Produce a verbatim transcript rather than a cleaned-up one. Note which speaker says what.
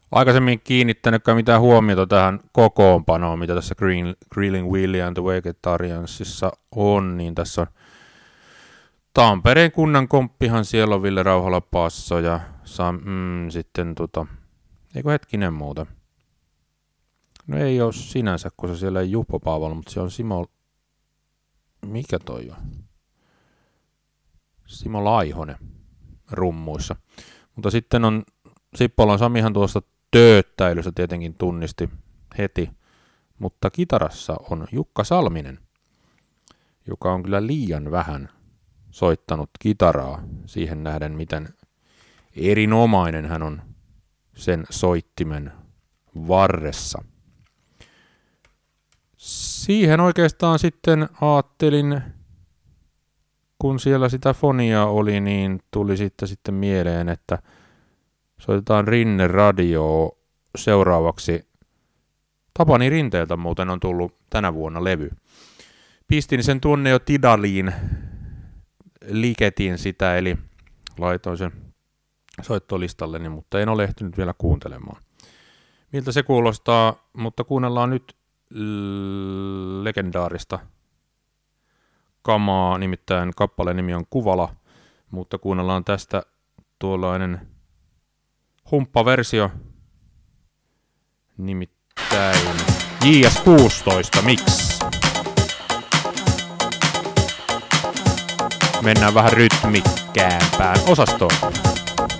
Speaker 1: aikaisemmin kiinnittänytkään mitään huomiota tähän kokoonpanoon, mitä tässä Green, Grilling Willie and the Vegetariansissa on, niin tässä on Tampereen kunnan komppihan, siellä on Ville Rauhala Passo ja Sam, mm, sitten tota, eikö hetkinen muuta. No ei ole sinänsä, kun se siellä ei Juhpo Paavalla, mutta se on Simo, mikä toi on? Simo Laihonen rummuissa. Mutta sitten on Sippolan Samihan tuosta tööttäilystä tietenkin tunnisti heti, mutta kitarassa on Jukka Salminen, joka on kyllä liian vähän soittanut kitaraa siihen nähden, miten erinomainen hän on sen soittimen varressa. Siihen oikeastaan sitten ajattelin, kun siellä sitä fonia oli, niin tuli sitten, sitten mieleen, että soitetaan Rinne Radio seuraavaksi. Tapani Rinteeltä muuten on tullut tänä vuonna levy. Pistin sen tuonne jo Tidaliin, liketin sitä, eli laitoin sen soittolistalleni, mutta en ole ehtinyt vielä kuuntelemaan. Miltä se kuulostaa, mutta kuunnellaan nyt l- legendaarista kamaa, nimittäin kappaleen nimi on Kuvala, mutta kuunnellaan tästä tuollainen humppaversio, nimittäin J S kuusitoista Mix. Mennään vähän rytmikkäämpään osastoon.